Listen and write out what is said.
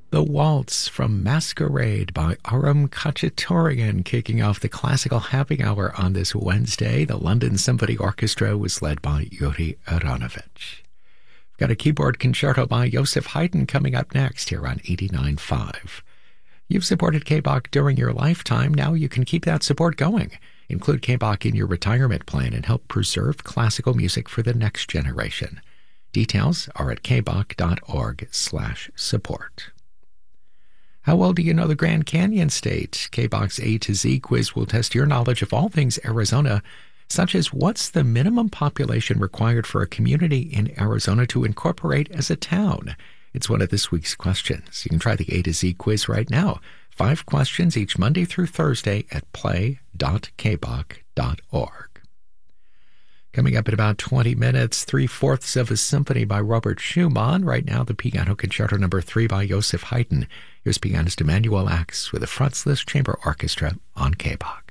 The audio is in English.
The Waltz from Masquerade by Aram Khachaturian kicking off the classical happy hour on this Wednesday. The London Symphony Orchestra was led by Yuri Aronovich. We've got a keyboard concerto by Joseph Haydn coming up next here on 89.5. You've supported KBach during your lifetime. Now you can keep that support going. Include KBach in your retirement plan and help preserve classical music for the next generation. Details are at kbach.org/support. How well do you know the Grand Canyon State? KBach's A to Z quiz will test your knowledge of all things Arizona, such as what's the minimum population required for a community in Arizona to incorporate as a town? It's one of this week's questions. You can try the A to Z quiz right now. 5 questions each Monday through Thursday at play.kbach.org. Coming up in about 20 minutes, 3/4 of a Symphony by Robert Schumann. Right now, the Piano Concerto No. 3 by Joseph Haydn. Here's pianist Emanuel Ax with the Franz Liszt Chamber Orchestra on KBach.